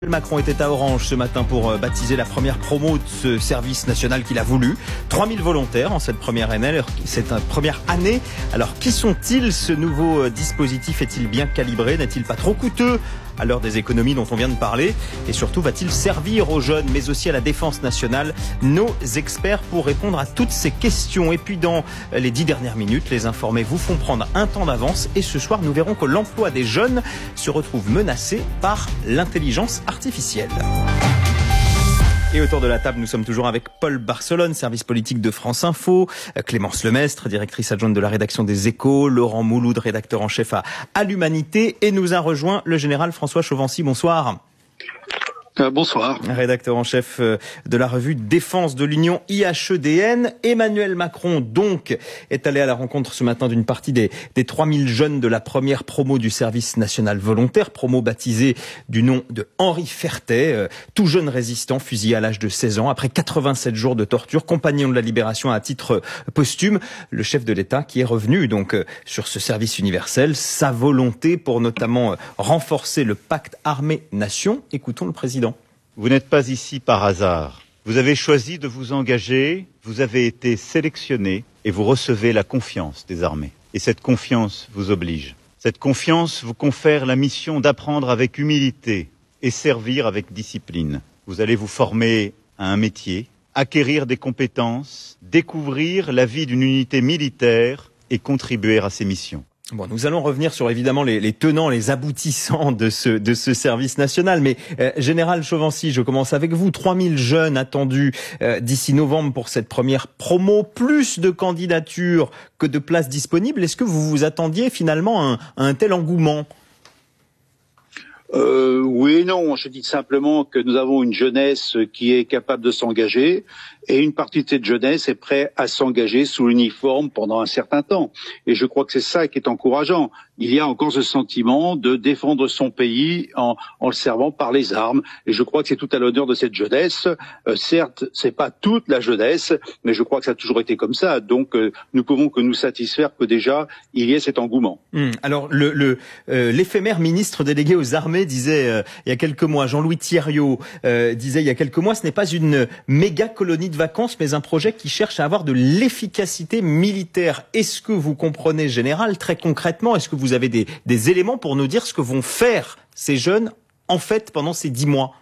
Macron était à Orange ce matin pour baptiser la première promo de ce service national qu'il a voulu. 3000 volontaires en cette première année. Alors qui sont-ils? Ce nouveau dispositif est-il bien calibré? N'est-il pas trop coûteux à l'heure des économies dont on vient de parler? Et surtout, va-t-il servir aux jeunes, mais aussi à la défense nationale? Nos experts pour répondre à toutes ces questions. Et puis dans les 10 dernières minutes, les informés vous font prendre un temps d'avance. Et ce soir, nous verrons que l'emploi des jeunes se retrouve menacé par l'intelligence artificielle. Et autour de la table, nous sommes toujours avec Paul Barcelone, service politique de France Info, Clémence Lemestre, directrice adjointe de la rédaction des Échos, Laurent Mouloud, rédacteur en chef à l'Humanité, et nous a rejoint le général François Chauvency. Bonsoir. Bonsoir. Rédacteur en chef de la revue Défense de l'Union IHEDN. Emmanuel Macron, donc, est allé à la rencontre ce matin d'une partie des 3000 jeunes de la première promo du service national volontaire, promo baptisée du nom de Henri Fertet, tout jeune résistant, fusillé à l'âge de 16 ans, après 87 jours de torture, compagnon de la libération à titre posthume. Le chef de l'État qui est revenu donc sur ce service universel, sa volonté pour notamment renforcer le pacte armée-nation. Écoutons le président. Vous n'êtes pas ici par hasard. Vous avez choisi de vous engager, vous avez été sélectionné et vous recevez la confiance des armées. Et cette confiance vous oblige. Cette confiance vous confère la mission d'apprendre avec humilité et servir avec discipline. Vous allez vous former à un métier, acquérir des compétences, découvrir la vie d'une unité militaire et contribuer à ses missions. Bon, nous allons revenir sur évidemment les tenants, les aboutissants de ce service national. Mais général Chauvency, je commence avec vous. 3000 jeunes attendus d'ici novembre pour cette première promo. Plus de candidatures que de places disponibles. Est-ce que vous vous attendiez finalement à un tel engouement ? Oui et non. Je dis simplement que nous avons une jeunesse qui est capable de s'engager et une partie de cette jeunesse est prête à s'engager sous l'uniforme pendant un certain temps. Et je crois que c'est ça qui est encourageant. Il y a encore ce sentiment de défendre son pays en le servant par les armes. Et je crois que c'est tout à l'honneur de cette jeunesse. Certes, c'est pas toute la jeunesse, mais je crois que ça a toujours été comme ça. Donc, nous pouvons que nous satisfaire que déjà, il y ait cet engouement. Alors, l'éphémère ministre délégué aux armées disait il y a quelques mois, Jean-Louis Thierriot disait il y a quelques mois, ce n'est pas une méga colonie de vacances, mais un projet qui cherche à avoir de l'efficacité militaire. Est-ce que vous comprenez, général, très concrètement, est-ce que vous avez des éléments pour nous dire ce que vont faire ces jeunes, en fait, pendant ces 10 mois?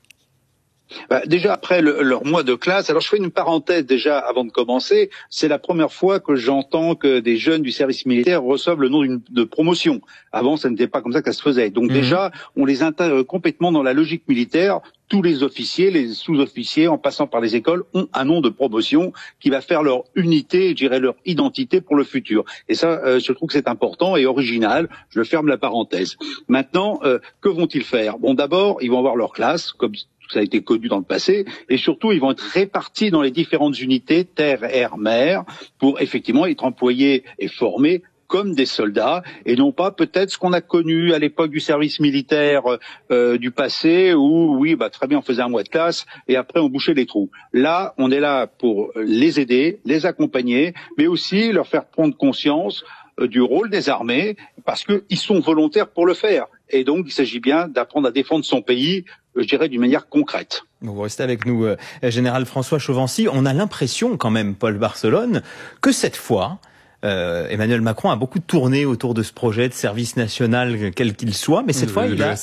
Déjà après leur mois de classe, alors je fais une parenthèse déjà avant de commencer, c'est la première fois que j'entends que des jeunes du service militaire reçoivent le nom de promotion. Avant, ça n'était pas comme ça que ça se faisait. Donc déjà, on les intègre complètement dans la logique militaire. Tous les officiers, les sous-officiers, en passant par les écoles, ont un nom de promotion qui va faire leur unité, je dirais leur identité pour le futur. Et ça, je trouve que c'est important et original. Je ferme la parenthèse. Maintenant, que vont-ils faire? Bon, d'abord, ils vont avoir leur classe, comme ça a été connu dans le passé, et surtout, ils vont être répartis dans les différentes unités, terre, air, mer, pour effectivement être employés et formés comme des soldats, et non pas peut-être ce qu'on a connu à l'époque du service militaire du passé, où oui, très bien, on faisait un mois de classe, et après on bouchait les trous. Là, on est là pour les aider, les accompagner, mais aussi leur faire prendre conscience du rôle des armées, parce qu'ils sont volontaires pour le faire. Et donc, il s'agit bien d'apprendre à défendre son pays, je dirais, d'une manière concrète. Vous restez avec nous, général François Chauvency. On a l'impression quand même, Paul Barcelone, que cette fois, Emmanuel Macron a beaucoup tourné autour de ce projet de service national, quel qu'il soit, mais cette fois, il a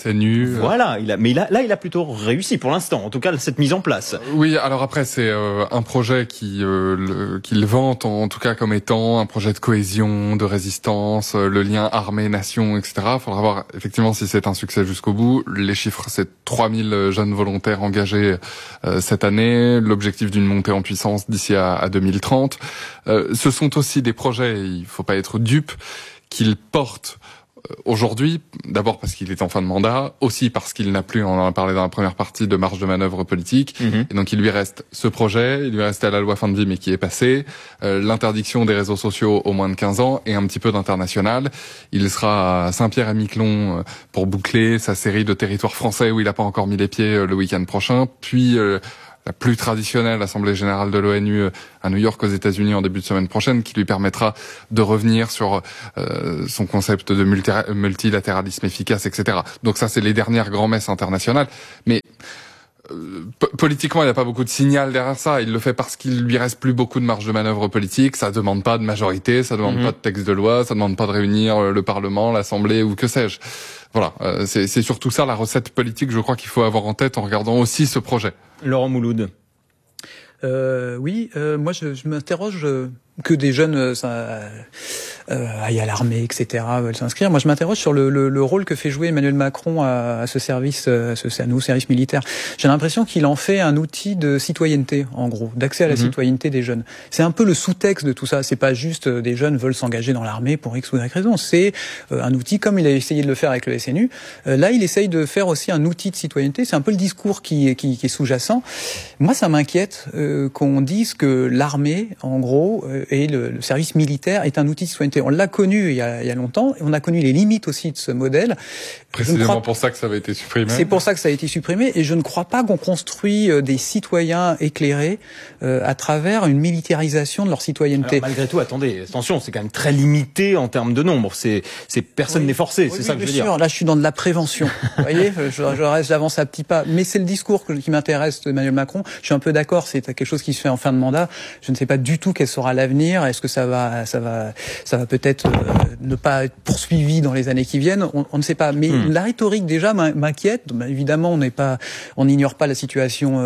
plutôt réussi pour l'instant, en tout cas, cette mise en place. Oui, alors après, c'est un projet qu'il vante, en tout cas, comme étant un projet de cohésion, de résistance, le lien armée-nation, etc. Il faudra voir, effectivement, si c'est un succès jusqu'au bout. Les chiffres, c'est 3000 jeunes volontaires engagés cette année, l'objectif d'une montée en puissance d'ici à 2030. Ce sont aussi des projets, il faut pas être dupe, qu'il porte aujourd'hui, d'abord parce qu'il est en fin de mandat, aussi parce qu'il n'a plus, on en a parlé dans la première partie, de marge de manœuvre politique. Et donc il lui reste ce projet, il lui reste la loi fin de vie mais qui est passée, l'interdiction des réseaux sociaux aux moins de 15 ans et un petit peu d'international. Il sera à Saint-Pierre-et-Miquelon pour boucler sa série de territoires français où il n'a pas encore mis les pieds le week-end prochain, puis la plus traditionnelle Assemblée générale de l'ONU à New York aux États-Unis en début de semaine prochaine, qui lui permettra de revenir sur son concept de multilatéralisme efficace, etc. Donc ça, c'est les dernières grand-messes internationales. Mais politiquement, il n'y a pas beaucoup de signal derrière ça. Il le fait parce qu'il lui reste plus beaucoup de marge de manœuvre politique. Ça demande pas de majorité, ça demande pas de texte de loi, ça demande pas de réunir le Parlement, l'Assemblée ou que sais-je. Voilà, c'est surtout ça la recette politique, je crois qu'il faut avoir en tête en regardant aussi ce projet. Laurent Mouloud. Oui, moi je m'interroge que des jeunes aillent à l'armée, etc., veulent s'inscrire. Moi, je m'interroge sur le rôle que fait jouer Emmanuel Macron à ce service, à nouveau service militaire. J'ai l'impression qu'il en fait un outil de citoyenneté, en gros, d'accès à la citoyenneté des jeunes. C'est un peu le sous-texte de tout ça. C'est pas juste des jeunes veulent s'engager dans l'armée pour X ou Y raison. C'est un outil, comme il a essayé de le faire avec le SNU. Là, il essaye de faire aussi un outil de citoyenneté. C'est un peu le discours qui est sous-jacent. Moi, ça m'inquiète qu'on dise que l'armée, en gros, et le service militaire est un outil de citoyenneté. On l'a connu il y a longtemps, et on a connu les limites aussi de ce modèle. Précisément pour ça que ça avait été supprimé. C'est pour ça que ça a été supprimé, et je ne crois pas qu'on construit des citoyens éclairés à travers une militarisation de leur citoyenneté. Alors, malgré tout, attention, c'est quand même très limité en termes de nombre. Personne n'est forcé, c'est ça que je veux dire. Là, je suis dans de la prévention. Vous voyez, j'avance à petits pas. Mais c'est le discours qui m'intéresse d'Emmanuel Macron. Je suis un peu d'accord, c'est quelque chose qui se fait en fin de mandat. Je ne sais pas du tout quel sera l'avenir. Est-ce que ça va peut-être ne pas être poursuivi dans les années qui viennent? On ne sait pas. Mais la rhétorique déjà m'inquiète. Évidemment, on n'ignore pas la situation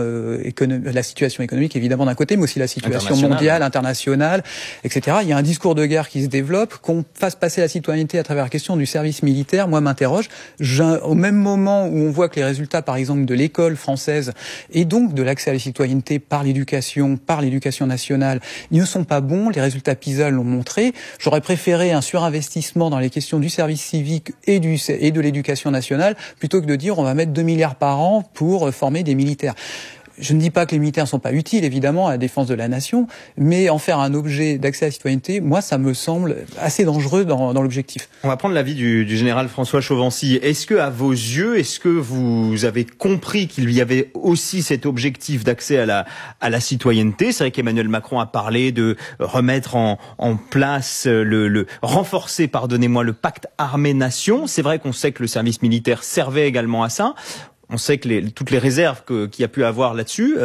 économique évidemment d'un côté, mais aussi la situation mondiale, internationale, etc. Il y a un discours de guerre qui se développe. Qu'on fasse passer la citoyenneté à travers la question du service militaire, moi m'interroge. Au même moment où on voit que les résultats, par exemple, de l'école française et donc de l'accès à la citoyenneté par l'éducation nationale, ne sont pas bons. Les résultats PISA l'ont montré. J'aurais préféré un surinvestissement dans les questions du service civique et de l'éducation nationale plutôt que de dire on va mettre 2 milliards par an pour former des militaires. Je ne dis pas que les militaires ne sont pas utiles, évidemment, à la défense de la nation, mais en faire un objet d'accès à la citoyenneté, moi, ça me semble assez dangereux dans l'objectif. On va prendre l'avis du général François Chauvency. Est-ce que, à vos yeux, est-ce que vous avez compris qu'il y avait aussi cet objectif d'accès à la citoyenneté? C'est vrai qu'Emmanuel Macron a parlé de remettre en place renforcer, pardonnez-moi, le pacte armée-nation. C'est vrai qu'on sait que le service militaire servait également à ça. On sait que toutes les réserves qu'il y a pu avoir là-dessus.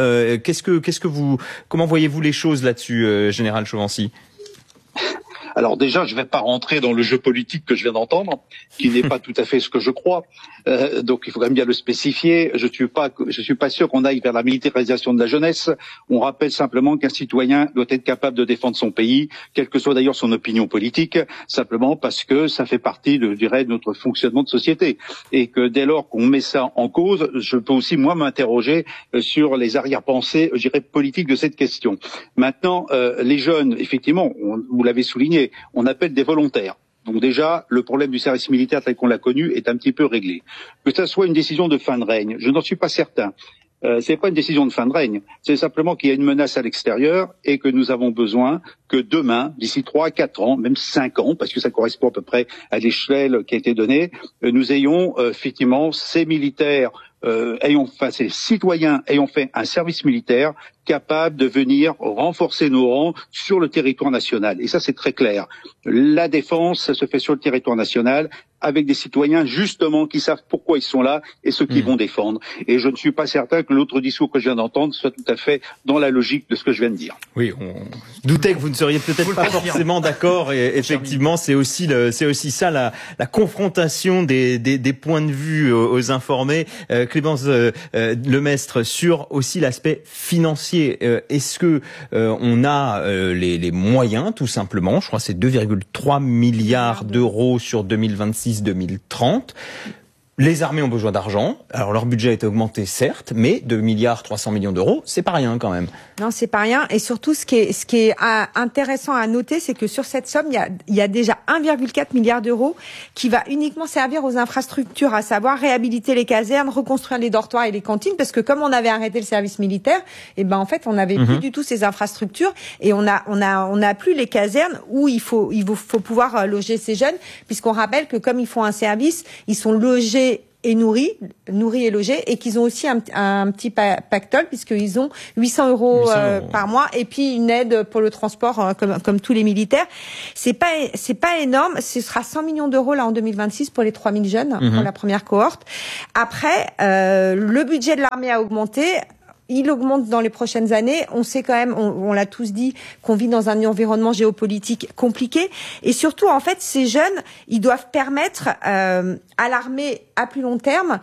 Comment voyez-vous les choses là-dessus, général Chauvency? Alors déjà, je ne vais pas rentrer dans le jeu politique que je viens d'entendre, qui n'est pas tout à fait ce que je crois. Donc il faut quand même bien le spécifier. Je suis pas sûr qu'on aille vers la militarisation de la jeunesse. On rappelle simplement qu'un citoyen doit être capable de défendre son pays, quelle que soit d'ailleurs son opinion politique, simplement parce que ça fait partie, de notre fonctionnement de société. Et que dès lors qu'on met ça en cause, je peux aussi moi m'interroger sur les arrière-pensées, je dirais, politiques de cette question. Maintenant, les jeunes, effectivement, vous l'avez souligné, on appelle des volontaires. Donc déjà, le problème du service militaire tel qu'on l'a connu est un petit peu réglé. Que ça soit une décision de fin de règne, je n'en suis pas certain. C'est pas une décision de fin de règne, c'est simplement qu'il y a une menace à l'extérieur et que nous avons besoin que demain, d'ici 3 à 4 ans, même 5 ans, parce que ça correspond à peu près à l'échelle qui a été donnée, nous ayons effectivement ces militaires ces citoyens ayant fait un service militaire capable de venir renforcer nos rangs sur le territoire national. Et ça, c'est très clair. La défense, ça se fait sur le territoire national avec des citoyens, justement, qui savent pourquoi ils sont là et ce qu'ils vont défendre. Et je ne suis pas certain que l'autre discours que je viens d'entendre soit tout à fait dans la logique de ce que je viens de dire. Oui, on doutait que vous ne seriez peut-être pas forcément d'accord. Et effectivement, c'est aussi ça, la confrontation des points de vue aux informés. Clémence Lemestre, sur aussi l'aspect financier. Est-ce que on a les moyens, tout simplement? Je crois que c'est 2,3 milliards d'euros sur 2026-2030. Les armées ont besoin d'argent. Alors leur budget a été augmenté, certes, mais 2,3 milliards d'euros, c'est pas rien quand même. Non, c'est pas rien. Et surtout, ce qui est intéressant à noter, c'est que sur cette somme, il y a déjà 1,4 milliard d'euros qui va uniquement servir aux infrastructures, à savoir réhabiliter les casernes, reconstruire les dortoirs et les cantines, parce que comme on avait arrêté le service militaire, en fait, on n'avait plus du tout ces infrastructures et on a plus les casernes où il faut pouvoir loger ces jeunes, puisqu'on rappelle que comme ils font un service, ils sont logés et nourris et logés, et qu'ils ont aussi un petit pactole, puisqu'ils ont 800 euros par mois, et puis une aide pour le transport, comme tous les militaires. C'est pas énorme. Ce sera 100 millions d'euros là en 2026 pour les 3000 jeunes, pour la première cohorte. Après, le budget de l'armée a augmenté. Il augmente dans les prochaines années. On sait quand même, on l'a tous dit, qu'on vit dans un environnement géopolitique compliqué. Et surtout, en fait, ces jeunes, ils doivent permettre à l'armée, à plus long terme,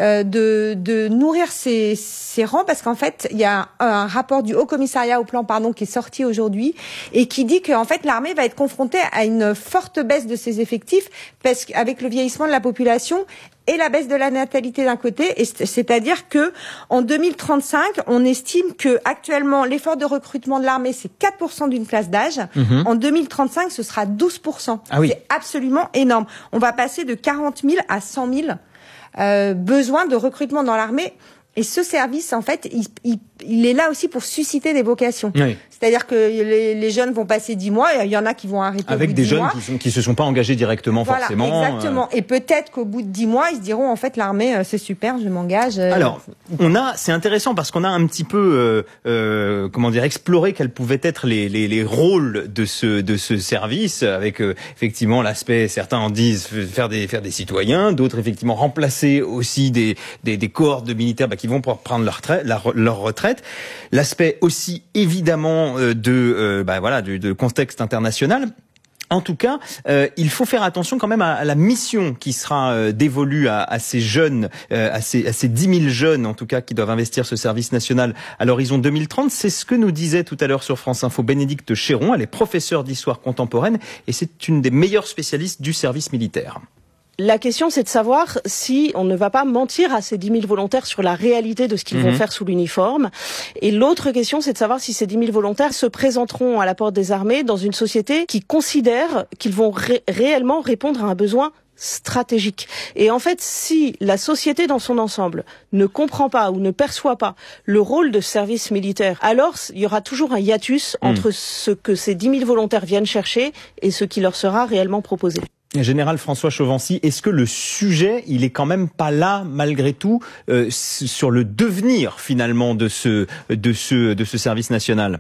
de nourrir ses rangs, parce qu'en fait, il y a un rapport du Haut Commissariat au Plan, qui est sorti aujourd'hui, et qui dit qu'en fait, l'armée va être confrontée à une forte baisse de ses effectifs, parce qu'avec le vieillissement de la population et la baisse de la natalité d'un côté, et c'est-à-dire que en 2035, on estime que actuellement l'effort de recrutement de l'armée, c'est 4% d'une classe d'âge. En 2035, ce sera 12%. Ah oui. C'est absolument énorme. On va passer de 40 000 à 100 000 besoins de recrutement dans l'armée. Et ce service, en fait, il est là aussi pour susciter des vocations. Oui. C'est-à-dire que les jeunes vont passer 10 mois, et il y en a qui vont arrêter avec au bout de 10 mois. des jeunes qui se sont pas engagés directement, forcément. Exactement. Et peut-être qu'au bout de 10 mois, ils se diront, en fait, l'armée, c'est super, je m'engage. Alors, c'est intéressant parce qu'on a un petit peu, exploré quels pouvaient être les rôles de ce service, avec effectivement l'aspect, certains en disent faire des citoyens, d'autres effectivement remplacer aussi des cohortes de militaires qui vont pouvoir prendre leur retraite. L'aspect aussi évidemment de contexte international. En tout cas, il faut faire attention quand même à la mission qui sera dévolue à ces jeunes, à ces 10 000 jeunes en tout cas qui doivent investir ce service national à l'horizon 2030. C'est ce que nous disait tout à l'heure sur France Info Bénédicte Chéron. Elle est professeure d'histoire contemporaine et c'est une des meilleures spécialistes du service militaire. La question, c'est de savoir si on ne va pas mentir à ces 10 000 volontaires sur la réalité de ce qu'ils vont faire sous l'uniforme. Et l'autre question, c'est de savoir si ces 10 000 volontaires se présenteront à la porte des armées dans une société qui considère qu'ils vont réellement répondre à un besoin stratégique. Et en fait, si la société dans son ensemble ne comprend pas ou ne perçoit pas le rôle de service militaire, alors il y aura toujours un hiatus entre ce que ces 10 000 volontaires viennent chercher et ce qui leur sera réellement proposé. Général François Chauvency, est-ce que le sujet, il est quand même pas là, malgré tout, sur le devenir finalement de ce service national?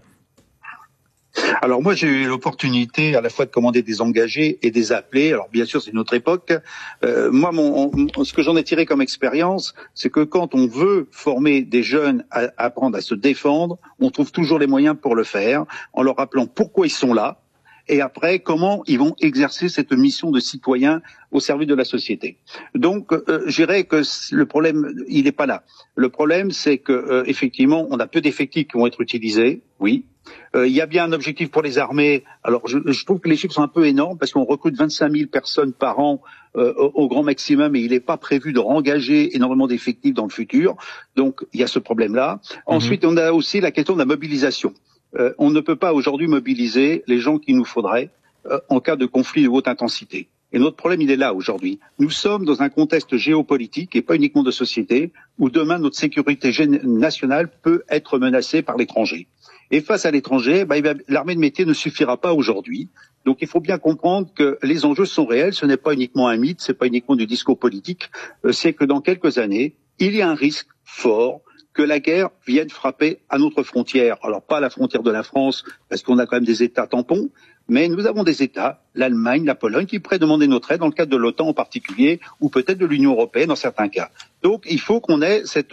Alors moi, j'ai eu l'opportunité à la fois de commander des engagés et des appelés. Alors bien sûr, c'est une autre époque. Moi, ce que j'en ai tiré comme expérience, c'est que quand on veut former des jeunes à apprendre à se défendre, on trouve toujours les moyens pour le faire, en leur rappelant pourquoi ils sont là, et après, comment ils vont exercer cette mission de citoyen au service de la société. Donc, je dirais que le problème, il n'est pas là. Le problème, c'est que effectivement, on a peu d'effectifs qui vont être utilisés, oui. Il y a bien un objectif pour les armées. Alors, je trouve que les chiffres sont un peu énormes parce qu'on recrute 25 000 personnes par an au grand maximum et il n'est pas prévu de rengager énormément d'effectifs dans le futur. Donc, il y a ce problème-là. Ensuite, on a aussi la question de la mobilisation. On ne peut pas aujourd'hui mobiliser les gens qu'il nous faudrait en cas de conflit de haute intensité. Et notre problème, il est là aujourd'hui. Nous sommes dans un contexte géopolitique et pas uniquement de société où demain notre sécurité nationale peut être menacée par l'étranger. Et face à l'étranger, l'armée de métier ne suffira pas aujourd'hui. Donc il faut bien comprendre que les enjeux sont réels. Ce n'est pas uniquement un mythe, c'est pas uniquement du discours politique. C'est que dans quelques années, il y a un risque fort que la guerre vienne frapper à notre frontière. Alors pas à la frontière de la France, parce qu'on a quand même des États tampons, mais nous avons des États, l'Allemagne, la Pologne, qui pourraient demander notre aide dans le cadre de l'OTAN en particulier, ou peut-être de l'Union européenne dans certains cas. Donc il faut qu'on ait cette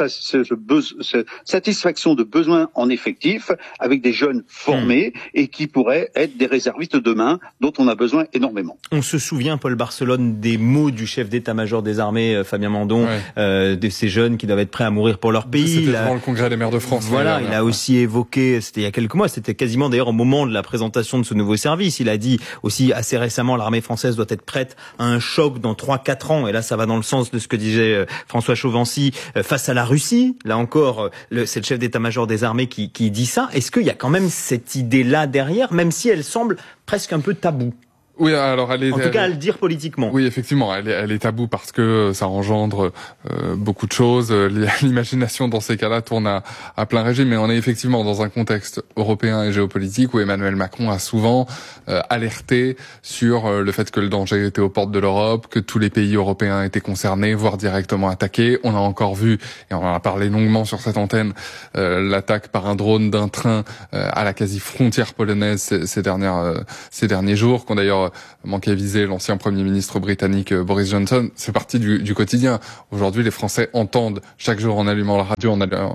satisfaction de besoins en effectif avec des jeunes formés et qui pourraient être des réservistes de demain dont on a besoin énormément. On se souvient, Paul Barcelone, des mots du chef d'état-major des armées, Fabien Mandon, de ces jeunes qui doivent être prêts à mourir pour leur pays. C'était devant le congrès des maires de France. Voilà, il a aussi évoqué, c'était il y a quelques mois, c'était quasiment d'ailleurs au moment de la présentation de ce nouveau service, il a dit aussi assez récemment l'armée française doit être prête à un choc dans 3-4 ans, et là ça va dans le sens de ce que disait François Chauvency face à la Russie. Là encore, c'est le chef d'état-major des armées qui dit ça. Est-ce qu'il y a quand même cette idée-là derrière, même si elle semble presque un peu taboue? Oui, alors en tout cas à le dire politiquement. Oui, effectivement, elle est taboue parce que ça engendre beaucoup de choses. L'imagination dans ces cas-là tourne à plein régime, mais on est effectivement dans un contexte européen et géopolitique où Emmanuel Macron a souvent alerté sur le fait que le danger était aux portes de l'Europe, que tous les pays européens étaient concernés, voire directement attaqués. On a encore vu, et on en a parlé longuement sur cette antenne, l'attaque par un drone d'un train à la quasi-frontière polonaise ces derniers jours, qu'on d'ailleurs manqué viser l'ancien Premier ministre britannique Boris Johnson. C'est partie du quotidien. Aujourd'hui, les Français entendent chaque jour en allumant la radio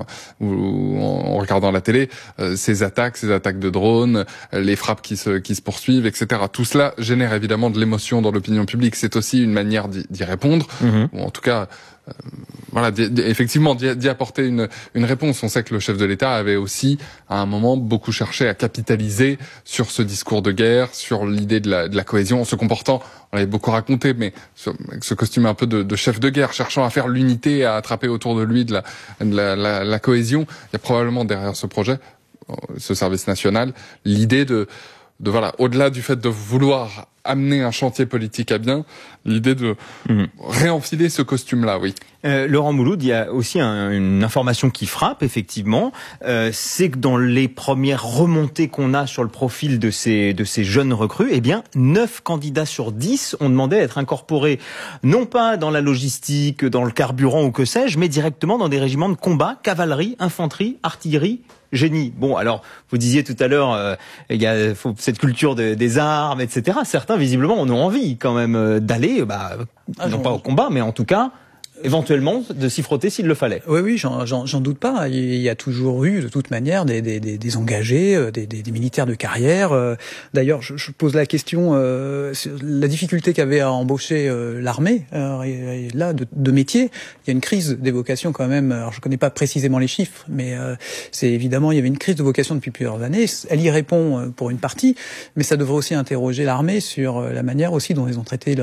ou en regardant la télé ces attaques de drones, les frappes qui se poursuivent, etc. Tout cela génère évidemment de l'émotion dans l'opinion publique. C'est aussi une manière d'y répondre, ou en tout cas effectivement d'y apporter une réponse. On sait que le chef de l'État avait aussi à un moment beaucoup cherché à capitaliser sur ce discours de guerre, sur l'idée de la cohésion, en se comportant, on l'avait beaucoup raconté, mais avec ce costume un peu de chef de guerre, cherchant à faire l'unité, à attraper autour de lui de la cohésion. Il y a probablement derrière ce projet, ce service national, l'idée de au-delà du fait de vouloir amener un chantier politique à bien, l'idée de réenfiler ce costume-là, oui. Laurent Mouloud, il y a aussi une information qui frappe, effectivement, c'est que dans les premières remontées qu'on a sur le profil de ces jeunes recrues, 9 candidats sur 10 ont demandé à être incorporés, non pas dans la logistique, dans le carburant ou que sais-je, mais directement dans des régiments de combat, cavalerie, infanterie, artillerie, génie. Bon, alors, vous disiez tout à l'heure, il y a cette culture des armes, etc. Certains, visiblement, en ont envie quand même d'aller, non pas au combat, mais en tout cas, éventuellement, de s'y frotter s'il le fallait. Oui, j'en doute pas. Il y a toujours eu, de toute manière, des engagés, des militaires de carrière. D'ailleurs, je pose la question, la difficulté qu'avait à embaucher l'armée, et là, de métier. Il y a une crise des vocations quand même. Alors, je connais pas précisément les chiffres, mais c'est évidemment, il y avait une crise de vocation depuis plusieurs années. Elle y répond pour une partie, mais ça devrait aussi interroger l'armée sur la manière aussi dont ils ont traité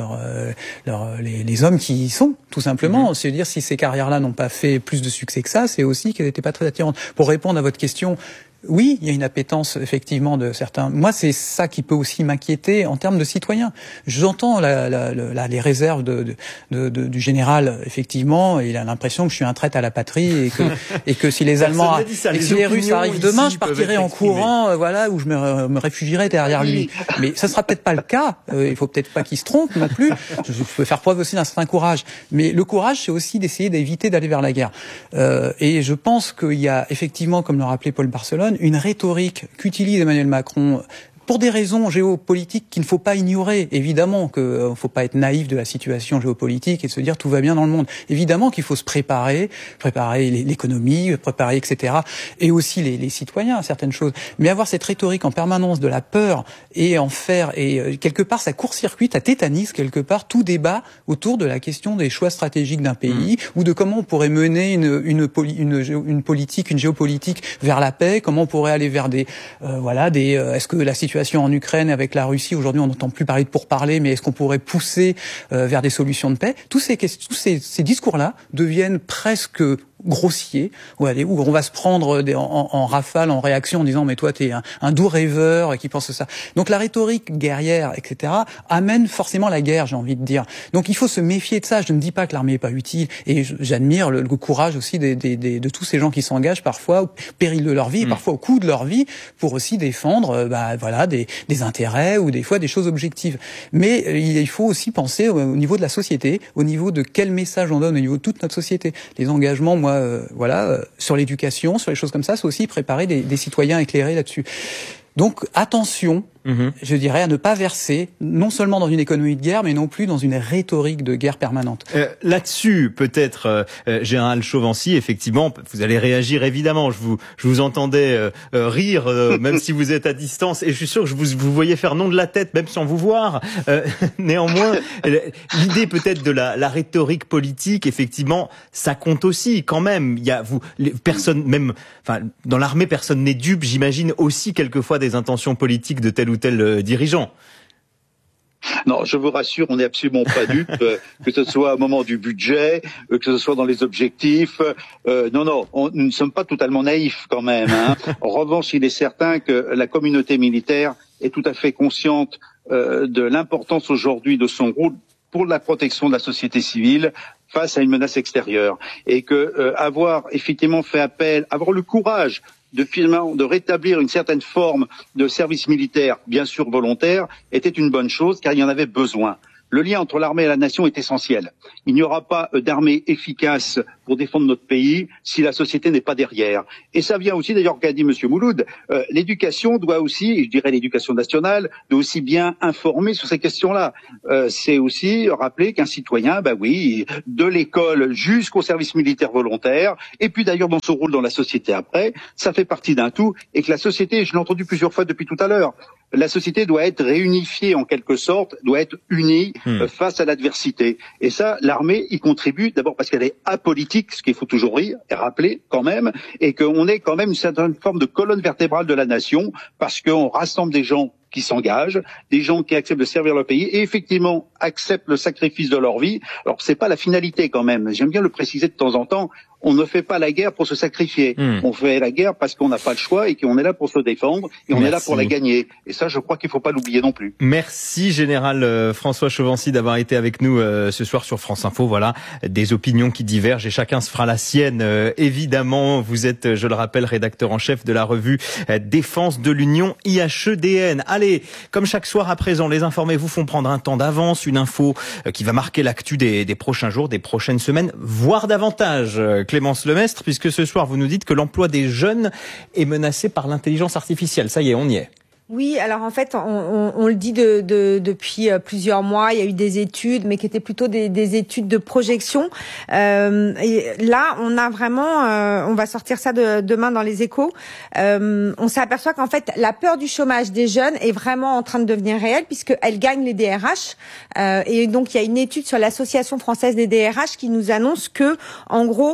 les hommes qui y sont, tout simplement. C'est-à-dire, si ces carrières-là n'ont pas fait plus de succès que ça, c'est aussi qu'elles n'étaient pas très attirantes. Pour répondre à votre question, oui, il y a une appétence effectivement de certains. Moi, c'est ça qui peut aussi m'inquiéter en termes de citoyens. J'entends les réserves du général, effectivement, et il a l'impression que je suis un traître à la patrie et que si les Allemands et si les Russes arrivent demain, je partirai en courant, ou je me réfugierai derrière lui. Mais ça sera peut-être pas le cas. Il faut peut-être pas qu'il se trompe non plus. Je peux faire preuve aussi d'un certain courage. Mais le courage, c'est aussi d'essayer d'éviter d'aller vers la guerre. Et je pense qu'il y a effectivement, comme le rappelait Paul Barcelone, une rhétorique qu'utilise Emmanuel Macron pour des raisons géopolitiques qu'il ne faut pas ignorer. Évidemment qu'il ne faut pas être naïf de la situation géopolitique et de se dire tout va bien dans le monde. Évidemment qu'il faut se préparer l'économie, préparer etc. Et aussi les citoyens à certaines choses. Mais avoir cette rhétorique en permanence de la peur et en faire, et quelque part ça court-circuite, ça tétanise quelque part tout débat autour de la question des choix stratégiques d'un pays ou de comment on pourrait mener une politique, une géopolitique vers la paix, comment on pourrait aller vers est-ce que la situation en Ukraine avec la Russie, aujourd'hui on n'entend plus parler de pourparlers, mais est-ce qu'on pourrait pousser vers des solutions de paix? Tous ces discours-là deviennent presque grossier, où on va se prendre en rafale, en réaction, en disant mais toi t'es un doux rêveur qui pense ça. Donc la rhétorique guerrière, etc., amène forcément la guerre, j'ai envie de dire. Donc il faut se méfier de ça. Je ne dis pas que l'armée est pas utile, et j'admire le courage aussi de tous ces gens qui s'engagent parfois au péril de leur vie, parfois au coût de leur vie, pour aussi défendre des intérêts ou des fois des choses objectives. Mais il faut aussi penser au niveau de la société, au niveau de quel message on donne au niveau de toute notre société. Les engagements, sur l'éducation, sur les choses comme ça, c'est aussi préparer des citoyens éclairés là-dessus. Donc attention, je dirais, à ne pas verser non seulement dans une économie de guerre, mais non plus dans une rhétorique de guerre permanente. Là-dessus, peut-être, Général Chauvency, effectivement, vous allez réagir évidemment. Je vous entendais rire, même si vous êtes à distance, et je suis sûr que je vous voyais faire non de la tête, même sans vous voir. Néanmoins, l'idée peut-être de la rhétorique politique, effectivement, ça compte aussi quand même. Il y a personne, même, dans l'armée, personne n'est dupe. J'imagine aussi quelquefois des intentions politiques de tel ou tel dirigeant. Non, je vous rassure, on n'est absolument pas dupes, que ce soit au moment du budget, que ce soit dans les objectifs. Nous ne sommes pas totalement naïfs quand même. En revanche, il est certain que la communauté militaire est tout à fait consciente de l'importance aujourd'hui de son rôle pour la protection de la société civile face à une menace extérieure, et que avoir effectivement fait appel, avoir le courage de rétablir une certaine forme de service militaire, bien sûr volontaire, était une bonne chose, car il y en avait besoin. Le lien entre l'armée et la nation est essentiel. Il n'y aura pas d'armée efficace pour défendre notre pays si la société n'est pas derrière. Et ça vient aussi, d'ailleurs, qu'a dit M. Mouloud, l'éducation doit aussi, et je dirais l'éducation nationale, doit aussi bien informer sur ces questions-là. C'est aussi rappeler qu'un citoyen, de l'école jusqu'au service militaire volontaire, et puis d'ailleurs dans son rôle dans la société après, ça fait partie d'un tout, et que la société, je l'ai entendu plusieurs fois depuis tout à l'heure, la société doit être réunifiée en quelque sorte, doit être unie face à l'adversité. Et ça, l'armée y contribue, d'abord parce qu'elle est apolitique, ce qu'il faut toujours dire et rappeler quand même, et qu'on est quand même une certaine forme de colonne vertébrale de la nation, parce qu'on rassemble des gens qui s'engagent, des gens qui acceptent de servir leur pays et effectivement acceptent le sacrifice de leur vie. Alors c'est pas la finalité quand même, j'aime bien le préciser de temps en temps, on ne fait pas la guerre pour se sacrifier, on fait la guerre parce qu'on n'a pas le choix et qu'on est là pour se défendre et on est là pour la gagner. Et ça, je crois qu'il ne faut pas l'oublier non plus. Merci Général François Chauvency d'avoir été avec nous ce soir sur France Info. Voilà, des opinions qui divergent et chacun se fera la sienne. Évidemment, vous êtes, je le rappelle, rédacteur en chef de la revue Défense de l'Union IHEDN. Allez, comme chaque soir à présent, les informés vous font prendre un temps d'avance, une info qui va marquer l'actu des prochains jours, des prochaines semaines, voire davantage. Clémence Lemestre, puisque ce soir vous nous dites que l'emploi des jeunes est menacé par l'intelligence artificielle. Ça y est, on y est. Oui, alors en fait, on le dit depuis plusieurs mois. Il y a eu des études, mais qui étaient plutôt des études de projection. Et là, on a vraiment, on va sortir ça demain dans les Échos. On s'aperçoit qu'en fait, la peur du chômage des jeunes est vraiment en train de devenir réelle, puisqu'elle gagne les DRH. Et donc, il y a une étude sur l'Association française des DRH qui nous annonce que, en gros,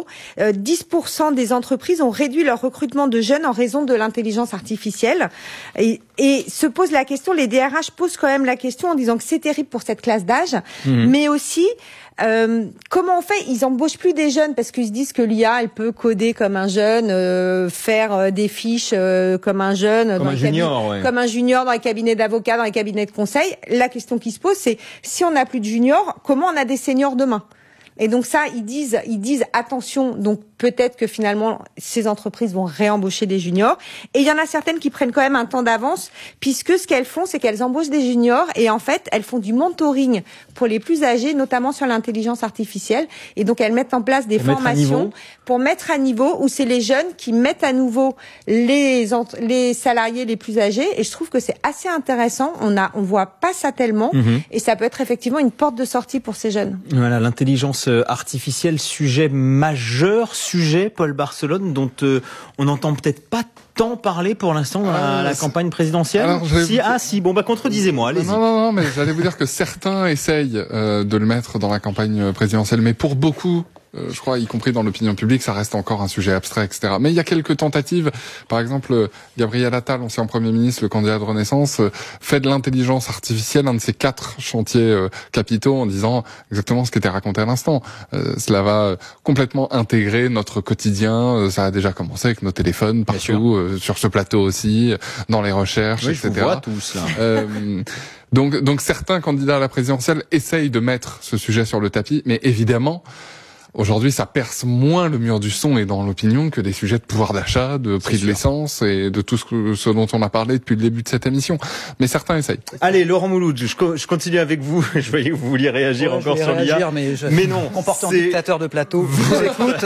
10% des entreprises ont réduit leur recrutement de jeunes en raison de l'intelligence artificielle. Et se pose la question, les DRH posent quand même la question en disant que c'est terrible pour cette classe d'âge, mais aussi comment on fait? Ils embauchent plus des jeunes parce qu'ils se disent que l'IA, elle peut coder comme un jeune, faire des fiches comme un jeune, comme un junior, comme un junior dans les cabinets d'avocats, dans les cabinets de conseil. La question qui se pose, c'est si on n'a plus de juniors, comment on a des seniors demain? Et donc ça, ils disent attention. Donc peut-être que finalement ces entreprises vont réembaucher des juniors. Et il y en a certaines qui prennent quand même un temps d'avance, puisque ce qu'elles font, c'est qu'elles embauchent des juniors et en fait elles font du mentoring pour les plus âgés, notamment sur l'intelligence artificielle. Et donc elles mettent en place des formations pour mettre à niveau, où c'est les jeunes qui mettent à nouveau les salariés les plus âgés. Et je trouve que c'est assez intéressant. On voit pas ça tellement, et ça peut être effectivement une porte de sortie pour ces jeunes. Voilà, l'intelligence artificielle, sujet majeur, Paul Barcelone, dont on n'entend peut-être pas tant parler pour l'instant dans la campagne présidentielle. Alors, contredisez-moi, allez-y. Non, mais j'allais vous dire que certains essayent de le mettre dans la campagne présidentielle, mais pour beaucoup, je crois, y compris dans l'opinion publique, ça reste encore un sujet abstrait, etc. Mais il y a quelques tentatives. Par exemple, Gabriel Attal, ancien Premier ministre, le candidat de Renaissance, fait de l'intelligence artificielle un de ses 4 chantiers capitaux en disant exactement ce qui était raconté à l'instant. Cela va complètement intégrer notre quotidien. Ça a déjà commencé avec nos téléphones partout, sur ce plateau aussi, dans les recherches, etc. Je vous vois tous, là. Donc certains candidats à la présidentielle essayent de mettre ce sujet sur le tapis, mais évidemment, aujourd'hui, ça perce moins le mur du son et dans l'opinion que des sujets de pouvoir d'achat, de prix de l'essence et de tout ce dont on a parlé depuis le début de cette émission. Mais certains essayent. Allez, Laurent Mouloud, je continue avec vous. Je voyais que vous vouliez réagir encore sur l'IA. Mais non, comportant dictateur de plateau, je vous écoute.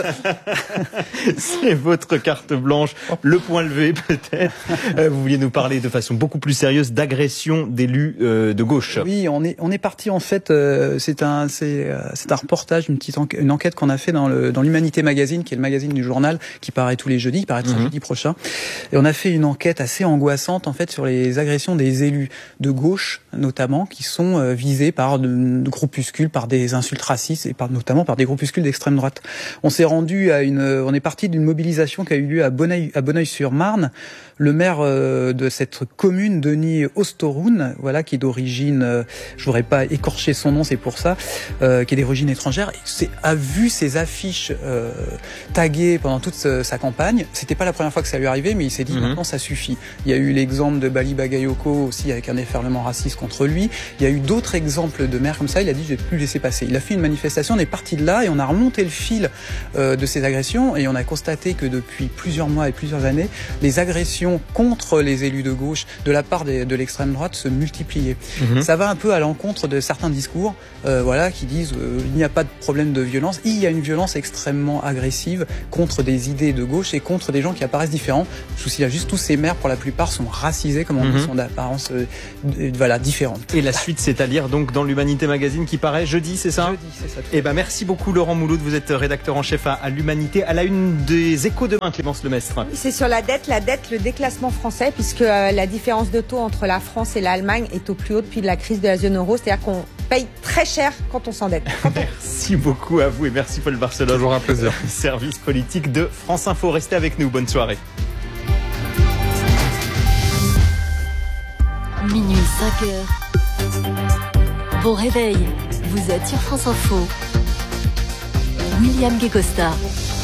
C'est votre carte blanche, le point levé peut-être. Vous vouliez nous parler de façon beaucoup plus sérieuse d'agression d'élus de gauche. Oui, on est parti en fait. C'est un reportage, une enquête qu'on a fait dans l'Humanité Magazine, qui est le magazine du journal, qui paraît tous les jeudis, qui paraîtra jeudi prochain. Et on a fait une enquête assez angoissante, en fait, sur les agressions des élus de gauche, notamment, qui sont visés par de groupuscules, par des insultes racistes et notamment par des groupuscules d'extrême droite. On est parti d'une mobilisation qui a eu lieu à Bonneuil-sur-Marne. Le maire de cette commune, Denis Ostoroun, voilà, qui est d'origine, je voudrais pas écorcher son nom, c'est pour ça, qui est d'origine étrangère, a vu ses affiches taguées pendant toute sa campagne. C'était pas la première fois que ça lui arrivait, mais il s'est dit maintenant ça suffit. Il y a eu l'exemple de Bali Bagayoko aussi avec un déferlement raciste contre lui. Il y a eu d'autres exemples de maires comme ça. Il a dit je vais plus laisser passer. Il a fait une manifestation, on est parti de là et on a remonté le fil de ces agressions et on a constaté que depuis plusieurs mois et plusieurs années, les agressions contre les élus de gauche de la part de l'extrême droite se multipliaient. Ça va un peu à l'encontre de certains discours qui disent il n'y a pas de problème de violence. Il y a une violence extrêmement agressive contre des idées de gauche et contre des gens qui apparaissent différents. Je vous signale juste tous ces maires pour la plupart sont racisés, comme on dit, sont d'apparence différente. Et la suite, c'est à lire donc dans l'Humanité Magazine qui paraît jeudi, c'est ça ? Jeudi, c'est ça. Eh ben merci beaucoup Laurent Mouloud, vous êtes rédacteur en chef à l'Humanité, à la une des Échos demain, Clémence Lemestre. C'est sur la dette, le déclassement français, puisque la différence de taux entre la France et l'Allemagne est au plus haut depuis la crise de la zone euro, c'est-à-dire qu'on paye très cher quand on s'endette. Merci beaucoup à vous et merci Paul Barcelone. Toujours un plaisir. Service politique de France Info, restez avec nous, bonne soirée. Minuit 5h. Bon réveil, vous êtes sur France Info. William Guécosta.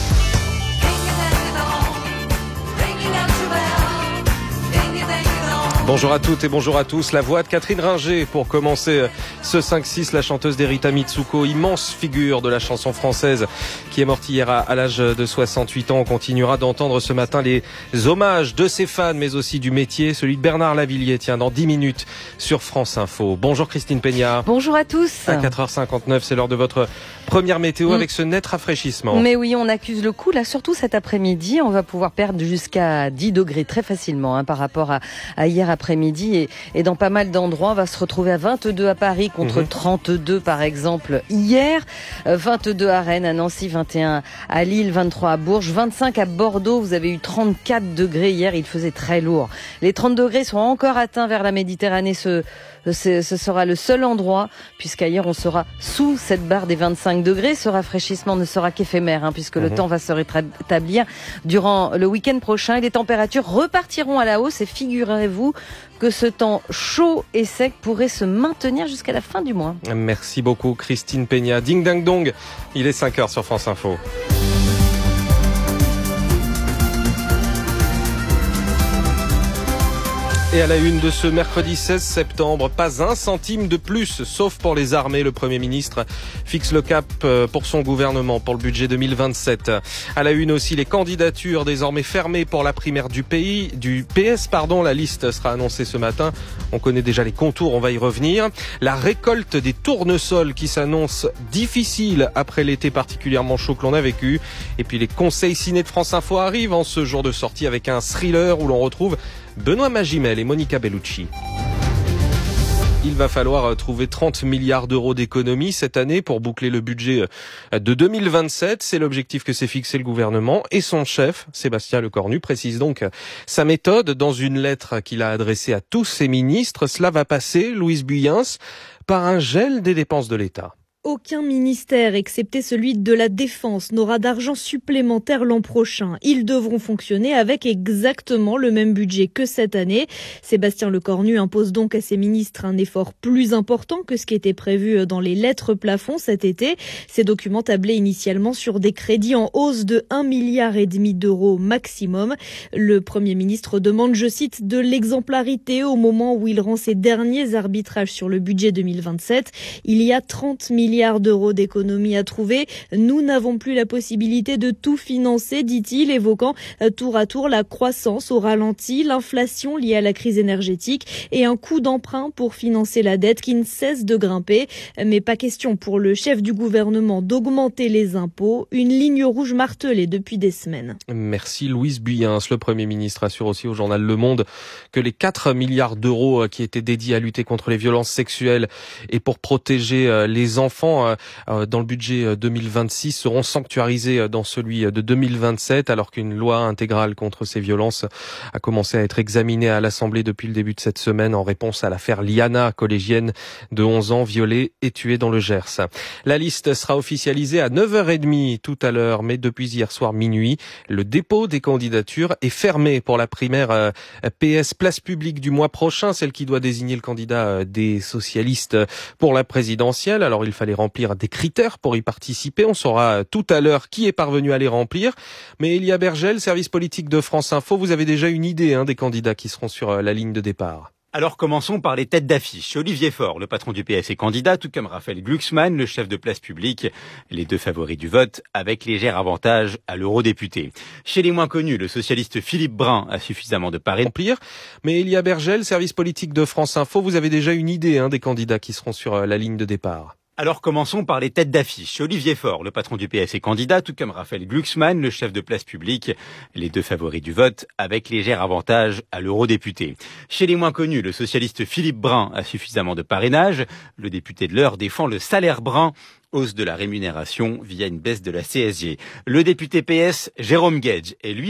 Bonjour à toutes et bonjour à tous. La voix de Catherine Ringer pour commencer ce 5-6, la chanteuse d'Erita Mitsuko, immense figure de la chanson française qui est morte hier à l'âge de 68 ans. On continuera d'entendre ce matin les hommages de ses fans mais aussi du métier, celui de Bernard Lavilliers, dans 10 minutes sur France Info. Bonjour Christine Peña. Bonjour à tous. À 4h59, c'est l'heure de votre première météo avec ce net rafraîchissement. Mais oui, on accuse le coup là, surtout cet après-midi. On va pouvoir perdre jusqu'à 10 degrés très facilement par rapport à hier après-midi et dans pas mal d'endroits. On va se retrouver à 22 à Paris contre 32 par exemple hier, 22 à Rennes, à Nancy, 21 à Lille, 23 à Bourges, 25 à Bordeaux. Vous avez eu 34 degrés hier, il faisait très lourd. Les 30 degrés sont encore atteints vers la Méditerranée. Ce sera le seul endroit, puisqu'ailleurs on sera sous cette barre des 25 degrés. Ce rafraîchissement ne sera qu'éphémère, puisque le temps va se rétablir durant le week-end prochain. Et les températures repartiront à la hausse. Et figurez-vous que ce temps chaud et sec pourrait se maintenir jusqu'à la fin du mois. Merci beaucoup Christine Peña. Ding dang dong, il est 5h sur France Info. Et à la une de ce mercredi 16 septembre, pas un centime de plus, sauf pour les armées. Le Premier ministre fixe le cap pour son gouvernement pour le budget 2027. À la une aussi, les candidatures désormais fermées pour la primaire du PS. La liste sera annoncée ce matin. On connaît déjà les contours, on va y revenir. La récolte des tournesols qui s'annonce difficile après l'été particulièrement chaud que l'on a vécu. Et puis les conseils ciné de France Info arrivent en ce jour de sortie avec un thriller où l'on retrouve Benoît Magimel et Monica Bellucci. Il va falloir trouver 30 milliards d'euros d'économies cette année pour boucler le budget de 2027. C'est l'objectif que s'est fixé le gouvernement et son chef, Sébastien Lecornu, précise donc sa méthode dans une lettre qu'il a adressée à tous ses ministres. Cela va passer, Louise Buyens, par un gel des dépenses de l'État. Aucun ministère, excepté celui de la Défense, n'aura d'argent supplémentaire l'an prochain. Ils devront fonctionner avec exactement le même budget que cette année. Sébastien Lecornu impose donc à ses ministres un effort plus important que ce qui était prévu dans les lettres plafonds cet été. Ces documents tablaient initialement sur des crédits en hausse de 1,5 milliard d'euros maximum. Le Premier ministre demande, je cite, de l'exemplarité au moment où il rend ses derniers arbitrages sur le budget 2027. Il y a 30 milliards d'euros d'économies à trouver. Nous n'avons plus la possibilité de tout financer, dit-il, évoquant tour à tour la croissance au ralenti, l'inflation liée à la crise énergétique et un coût d'emprunt pour financer la dette qui ne cesse de grimper. Mais pas question pour le chef du gouvernement d'augmenter les impôts, une ligne rouge martelée depuis des semaines. Merci Louise Buyens. Le Premier ministre assure aussi au journal Le Monde que les 4 milliards d'euros qui étaient dédiés à lutter contre les violences sexuelles et pour protéger les enfants dans le budget 2026 seront sanctuarisés dans celui de 2027, alors qu'une loi intégrale contre ces violences a commencé à être examinée à l'Assemblée depuis le début de cette semaine en réponse à l'affaire Liana, collégienne de 11 ans violée et tuée dans le Gers. La liste sera officialisée à 9h30 tout à l'heure, mais depuis hier soir minuit, le dépôt des candidatures est fermé pour la primaire PS Place Publique du mois prochain, celle qui doit désigner le candidat des socialistes pour la présidentielle. Alors il fallait fallait remplir des critères pour y participer. On saura tout à l'heure qui est parvenu à les remplir. Mais Elia Bergel, service politique de France Info, vous avez déjà une idée des candidats qui seront sur la ligne de départ. Alors commençons par les têtes d'affiche. Olivier Faure, le patron du PS, est candidat, tout comme Raphaël Glucksmann, le chef de Place Publique, les deux favoris du vote, avec léger avantage à l'eurodéputé. Chez les moins connus, le socialiste Philippe Brun a suffisamment de parrainages. Mais Elia Bergel, service politique de France Info, vous avez déjà une idée des candidats qui seront sur la ligne de départ. Alors commençons par les têtes d'affiche. Olivier Faure, le patron du PS, est candidat, tout comme Raphaël Glucksmann, le chef de Place Publique, les deux favoris du vote, avec léger avantage à l'eurodéputé. Chez les moins connus, le socialiste Philippe Brun a suffisamment de parrainage. Le député de l'Eure défend le salaire brun, hausse de la rémunération via une baisse de la CSG. Le député PS, Jérôme Guedj, est lui